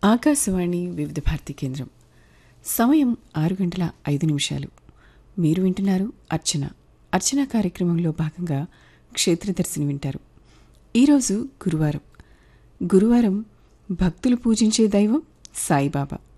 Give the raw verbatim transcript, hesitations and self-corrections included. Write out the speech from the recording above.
ఆకాశవాణి వివిధ భారతి కేంద్రం. సమయం ఆరు గంటల ఐదు నిమిషాలు. మీరు వింటున్నారు అర్చన. అర్చన కార్యక్రమంలో భాగంగా క్షేత్రదర్శిని వింటారు. ఈరోజు గురువారం. గురువారం భక్తులు పూజించే దైవం సాయిబాబా.